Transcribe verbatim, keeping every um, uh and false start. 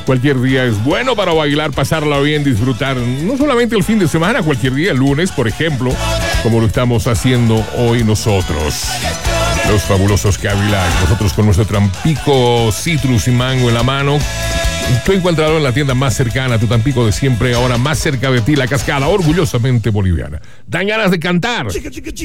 Cualquier día es bueno para bailar, pasarla bien, disfrutar. No solamente el fin de semana, cualquier día, el lunes, por ejemplo, como lo estamos haciendo hoy nosotros. Los fabulosos Cadillac, nosotros con nuestro Tampico Citrus y Mango en la mano. Tú encuentrarlo en la tienda más cercana, tu Tampico de siempre, ahora más cerca de ti, La Cascada, orgullosamente boliviana. Dan ganas de cantar.